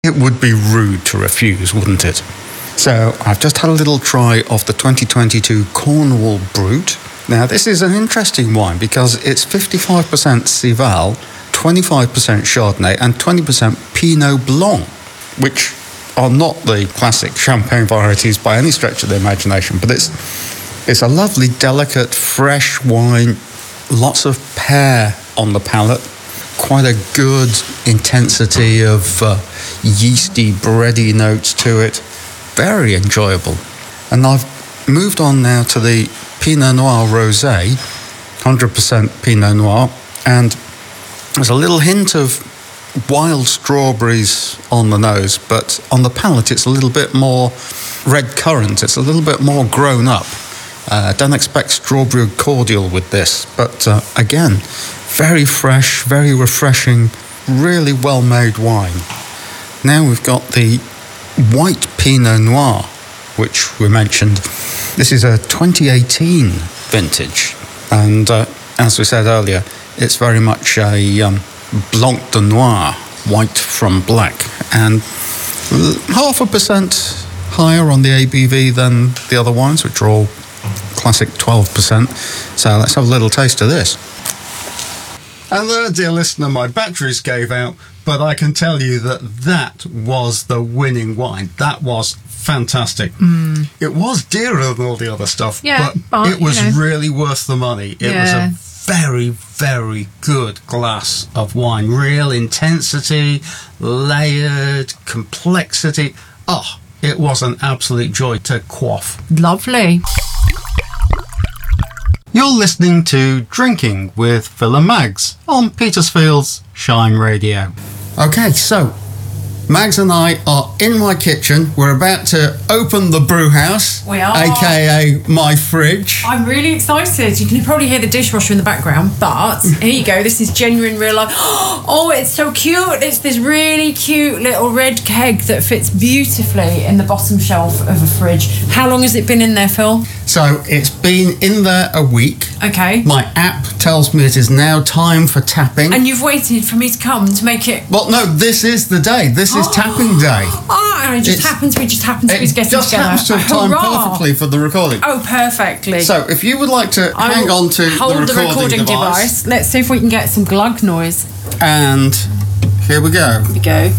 It would be rude to refuse, wouldn't it? So I've just had a little try of the 2022 Cornwall Brut. Now this is an interesting wine because it's 55% Civale, 25% Chardonnay and 20% Pinot Blanc, which are not the classic champagne varieties by any stretch of the imagination, but it's a lovely, delicate, fresh wine, lots of pear on the palate, quite a good intensity of yeasty, bready notes to it. Very enjoyable. And I've moved on now to the Pinot Noir Rosé, 100% Pinot Noir, and there's a little hint of wild strawberries on the nose, but on the palate it's a little bit more red currant. It's a little bit more grown up. Don't expect strawberry cordial with this, but again, very fresh, very refreshing, really well-made wine. Now we've got the white Pinot Noir, which we mentioned. This is a 2018 vintage, and as we said earlier, it's very much a Blanc de Noir, white from black, and 0.5% higher on the ABV than the other wines, which are all classic 12%. So let's have a little taste of this. And there, dear listener, my batteries gave out, but I can tell you that was the winning wine. That was fantastic. It was dearer than all the other stuff, but it was really worth the money. It was a very, very good glass of wine. Real intensity, layered, complexity. Oh, it was an absolute joy to quaff. Lovely. You're listening to Drinking with Phil and Mags on Petersfield's Shine Radio. Okay, so Mags and I are in my kitchen. We're about to open the brew house. We are. AKA my fridge. I'm really excited. You can probably hear the dishwasher in the background, but here you go. This is genuine real life. Oh, it's so cute. It's this really cute little red keg that fits beautifully in the bottom shelf of a fridge. How long has it been in there, Phil? So it's been in there a week. Okay. My app tells me it is now time for tapping. And you've waited for me to come to make it... Well, no, this is the day. This is tapping day. Oh, and we just happens to be getting together. It just happens to have timed perfectly for the recording. Oh, perfectly. So if you would like to hang on to the recording device. Let's see if we can get some glug noise. And here we go. Here we go.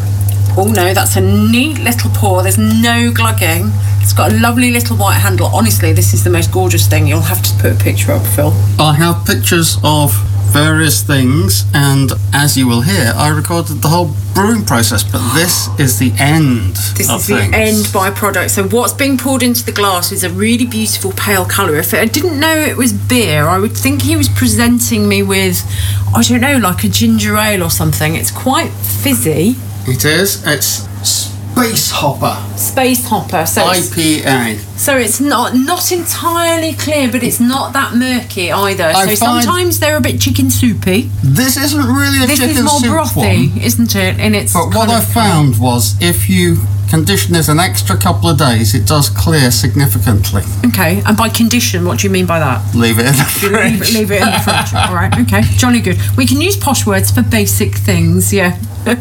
Oh no, that's a neat little pour. There's no glugging. It's got a lovely little white handle. Honestly, this is the most gorgeous thing. You'll have to put a picture up, Phil. I have pictures of various things, and as you will hear, I recorded the whole brewing process, but this is the end This of is things. the end byproduct. So what's being poured into the glass is a really beautiful pale colour. If I didn't know it was beer, I would think he was presenting me with, I don't know, like a ginger ale or something. It's quite fizzy. It is. It's Space Hopper. Space Hopper. So IPA. So it's not entirely clear, but it's not that murky either. So sometimes they're a bit chicken soupy. This isn't really a chicken soup one. This is more brothy, isn't it? And it's. But what I found was if you condition it an extra couple of days, it does clear significantly. Okay, and by condition, what do you mean by that? Leave it in the fridge. Leave it in the fridge. All right, okay. Jolly good. We can use posh words for basic things, yeah.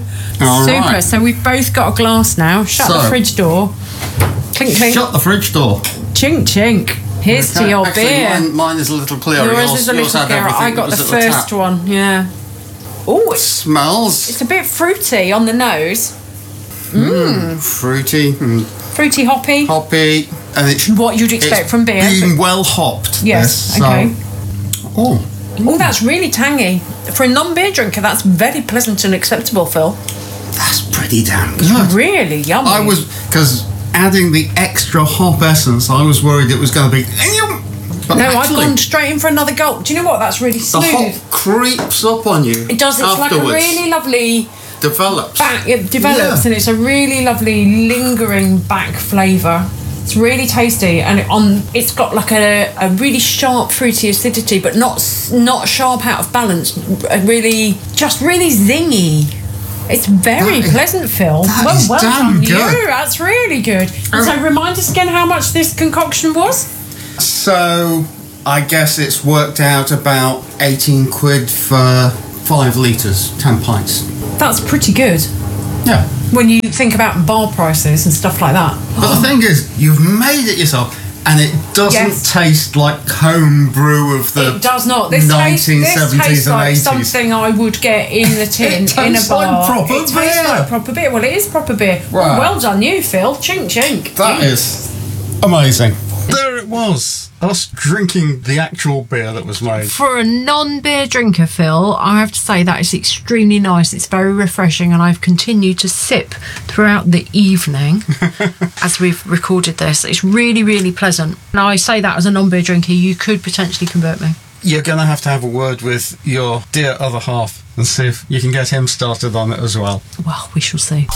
All Super. right. So we've both got a glass now. Shut the fridge door. Clink, clink. Shut the fridge door. Chink, chink. Here's to your beer. Mine is a little clearer. Yours is a little clearer. I got the first one, yeah. Oh, it smells. It's a bit fruity on the nose. Fruity. Fruity, hoppy. Hoppy. And it's what you'd expect from beer. Being well hopped. Yes, okay. Oh, that's really tangy. For a non-beer drinker, that's very pleasant and acceptable, Phil. That's pretty damn good. Really yummy. I was, because adding the extra hop essence, I was worried it was going to be... But I've gone straight in for another gulp. Do you know what? That's really smooth. The hop creeps up on you. It does. It's afterwards. like a really lovely... It develops, and it's a really lovely lingering back flavour. It's really tasty, and it's got like a really sharp fruity acidity, but not sharp out of balance. Really zingy. It's very pleasant, Phil. Well done, you. That's really good. And so remind us again how much this concoction was. So I guess it's worked out about 18 quid for 5 litres, 10 pints. That's pretty good. Yeah. When you think about bar prices and stuff like that. But the thing is, you've made it yourself, and it doesn't taste like home brew of the It does not. This 1970s tastes and like 80s. something I would get in the tin in a bar. Like proper it tastes beer. like proper beer. Well, it is proper beer. Wow. Well done, you, Phil. Chink, chink. That is amazing. There it was, us drinking the actual beer that was made. For a non-beer drinker, Phil, I have to say that is extremely nice. It's very refreshing, and I've continued to sip throughout the evening as we've recorded this. It's really, really pleasant. And I say that as a non-beer drinker, you could potentially convert me. You're going to have a word with your dear other half and see if you can get him started on it as well. Well, we shall see.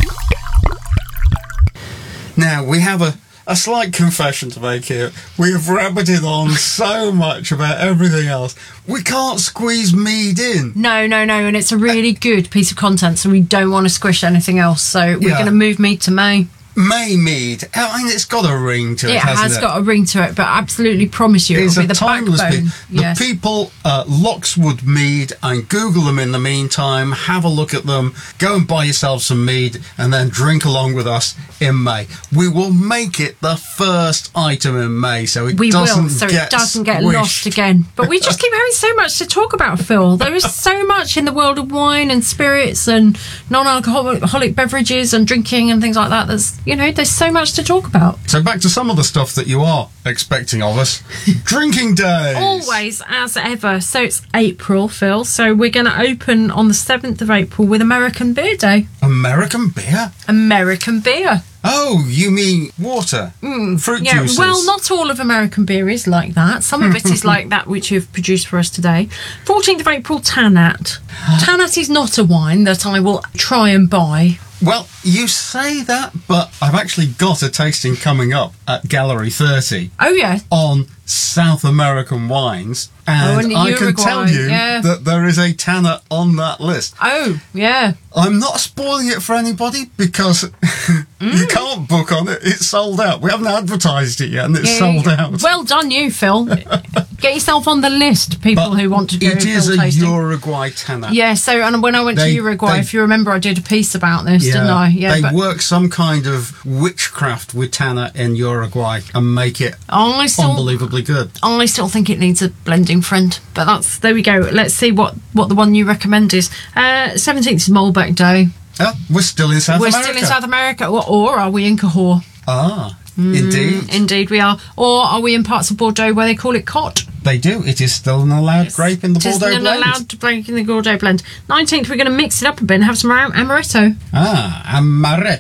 Now, we have a slight confession to make here. We have rabbited on so much about everything else. We can't squeeze mead in. No, and it's a really good piece of content, so we don't want to squish anything else. So we're going to move mead to May. May mead. I mean, it's got a ring to it, hasn't it? It has got a ring to it, but I absolutely promise you it'll be the timeless backbone. mead. The people at Lockswood Mead, and Google them in the meantime, have a look at them, go and buy yourself some mead, and then drink along with us in May. We will make it the first item in May, so it doesn't get lost again. But we just keep having so much to talk about, Phil. There is so much in the world of wine and spirits and non-alcoholic beverages and drinking and things like that. There's so much to talk about. So back to some of the stuff that you are expecting of us. Drinking days. Always, as ever. So it's April, Phil. So we're going to open on the 7th of April with American Beer Day. American beer? American beer. Oh, you mean water? Fruit juices? Well, not all of American beer is like that. Some of it is like that which you've produced for us today. 14th of April, Tannat. Tannat is not a wine that I will try and buy. Well, you say that, but I've actually got a tasting coming up at Gallery 30. Oh, yeah. On South American wines. And I can tell you that there is a Tanner on that list. Oh, yeah. I'm not spoiling it for anybody because you can't book on it. It's sold out. We haven't advertised it yet and it's sold out. Well done you, Phil. Get yourself on the list, people who want to do it is a tasting. Uruguay Tanner. Yeah, so and when I went to Uruguay, if you remember, I did a piece about this, didn't I? Yeah, they work some kind of witchcraft with Tanner in Uruguay and make it unbelievably good. I still think it needs a blending friend, but there we go. Let's see what the one you recommend is. 17th is Malbec Day. We're still in South America. We're still in South America, or are we in Cahors? Indeed. Indeed we are. Or are we in parts of Bordeaux where they call it Cotte? They do. It is still an allowed grape in the Bordeaux blend. It is allowed grape in the Bordeaux blend. 19th, we're going to mix it up a bit and have some Amaretto. Amaretto.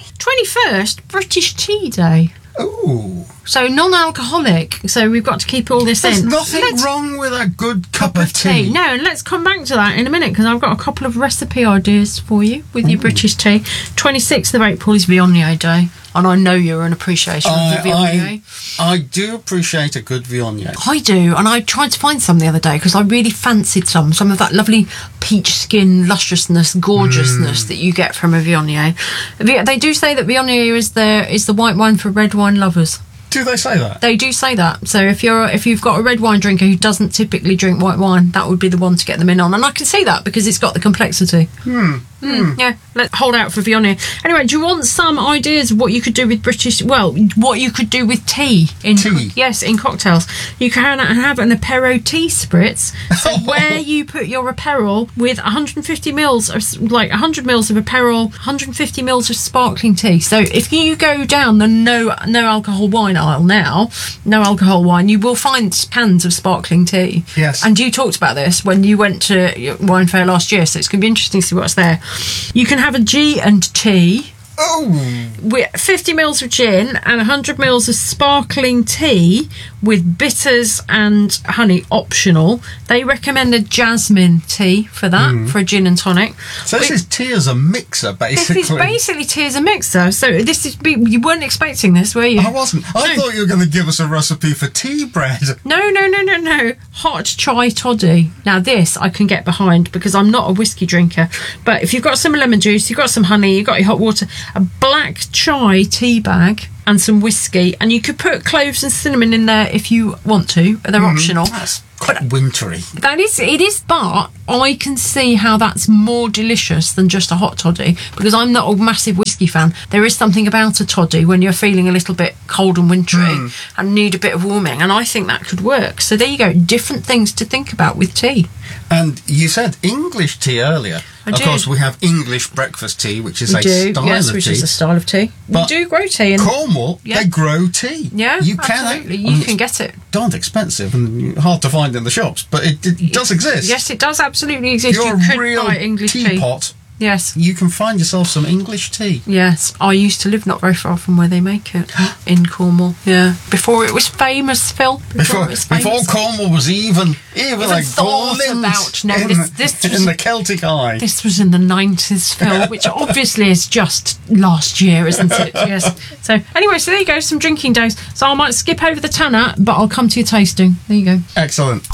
21st, British Tea Day. Ooh. So non-alcoholic. So we've got to keep all this in. There's nothing wrong with a good cup of tea. No, and let's come back to that in a minute because I've got a couple of recipe ideas for you with your British tea. 26th of April is Viognier Day. And I know you're an appreciation of the Viognier. I do appreciate a good Viognier. I do, and I tried to find some the other day because I really fancied some of that lovely peach skin, lusciousness, gorgeousness that you get from a Viognier. They do say that Viognier is the white wine for red wine lovers. Do they say that? They do say that. So if you've got a red wine drinker who doesn't typically drink white wine, that would be the one to get them in on. And I can see that because it's got the complexity. Yeah, let's hold out for Viognier. Anyway, do you want some ideas of what you could do with what you could do with tea? Yes, in cocktails. You can have an Apéro tea spritz. So where you put your Apéro with 150 mils of 100 mils of Apéro, 150 mils of sparkling tea. So if you go down the no alcohol wine aisle now, no alcohol wine, you will find cans of sparkling tea. Yes. And you talked about this when you went to Wine Fair last year, so it's going to be interesting to see what's there. You can have a G&T. With 50 mils of gin and 100 mils of sparkling tea with bitters and honey optional. They recommend a jasmine tea for that, for a gin and tonic. So this is tea as a mixer, basically. This is basically tea as a mixer. So you weren't expecting this, were you? I wasn't. I thought you were going to give us a recipe for tea bread. No. Hot chai toddy. Now this I can get behind because I'm not a whiskey drinker. But if you've got some lemon juice, you've got some honey, you've got your hot water, a black chai tea bag and some whiskey, and you could put cloves and cinnamon in there if you want to, but they're optional. That's quite wintry. It is, but I can see how that's more delicious than just a hot toddy, because I'm not a massive whiskey fan. There is something about a toddy when you're feeling a little bit cold and wintry and need a bit of warming, and I think that could work. So there you go, different things to think about with tea. And you said English tea earlier. Of course, we have English breakfast tea, which is a style of tea. Which is a style of tea. But we do grow tea. And Cornwall, they grow tea. Yeah, you absolutely. You can get it. Darned expensive and hard to find in the shops, but it does exist. Yes, it does absolutely exist. You're you could a real buy English teapot. Yes. You can find yourself some English tea. Yes. I used to live not very far from where they make it, in Cornwall. Yeah. Before it was famous, Phil. Before Cornwall was even like thought about. No, this was in the Celtic eye. This was in the 90s, Phil, which obviously is just last year, isn't it? Yes. So anyway, so there you go, some drinking days. So I might skip over the tanner, but I'll come to your tasting. There you go. Excellent.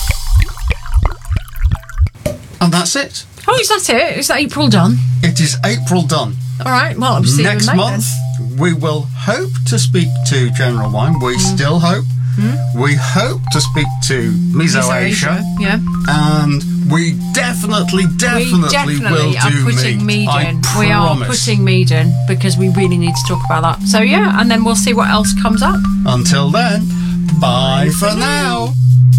And that's it. Oh, is that it? Is that April done? It is April done. All right, well, I'll see next you in May, month, we will hope to speak to General Wine. We still hope. We hope to speak to Miso Asia. Yeah. And we definitely will do putting mead in. I We are promise. putting mead in because we really need to talk about that. So, yeah, and then we'll see what else comes up. Until then, bye for now.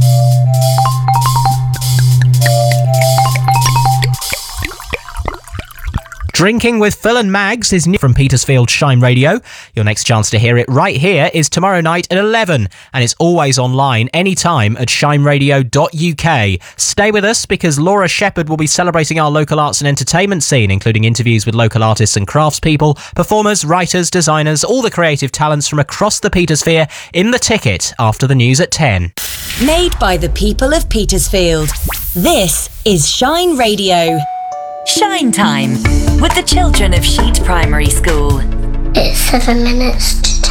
Drinking with Phil and Mags is new from Petersfield Shine Radio. Your next chance to hear it right here is tomorrow night at 11, and it's always online anytime at shineradio.uk. Stay with us because Laura Shepherd will be celebrating our local arts and entertainment scene, including interviews with local artists and craftspeople, performers, writers, designers, all the creative talents from across the Petersphere in the ticket after the news at 10. Made by the people of Petersfield. This is Shine Radio. Shine Time with the children of Sheet Primary School. It's 7 minutes to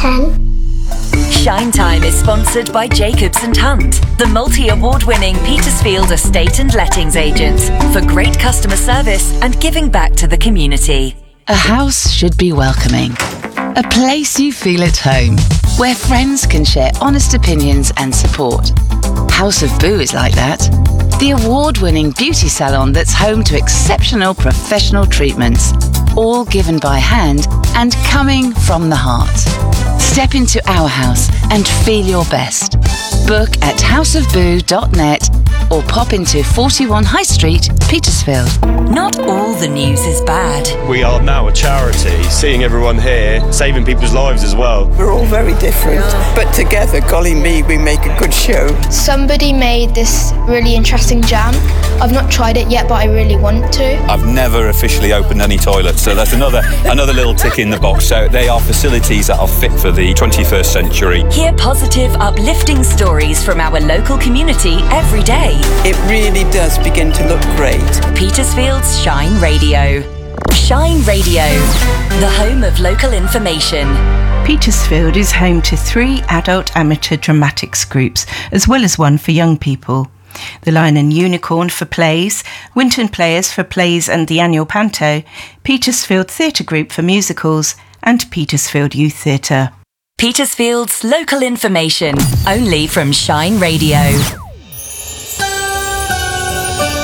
10. Shine Time is sponsored by Jacobs & Hunt, the multi-award-winning Petersfield estate and lettings agent, for great customer service and giving back to the community. A house should be welcoming. A place you feel at home, where friends can share honest opinions and support. House of Boo is like that. The award-winning beauty salon that's home to exceptional professional treatments, all given by hand and coming from the heart. Step into our house and feel your best. Book at houseofboo.net or pop into 41 High Street, Petersfield. Not all the news is bad. We are now a charity, seeing everyone here, saving people's lives as well. We're all very different, but together, golly me, we make a good show. Somebody made this really interesting jam. I've not tried it yet, but I really want to. I've never officially opened any toilets, so that's another little tick in the box. So they are facilities that are fit for the 21st century. Hear positive, uplifting stories from our local community every day. It really does begin to look great. Petersfield's Shine Radio. Shine Radio, the home of local information. Petersfield is home to 3 adult amateur dramatics groups, as well as one for young people. The Lion and Unicorn for plays, Winton Players for plays and the annual Panto, Petersfield Theatre Group for musicals, and Petersfield Youth Theatre. Petersfield's local information, only from Shine Radio.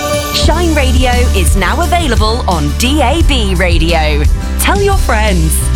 Shine Radio is now available on DAB Radio. Tell your friends.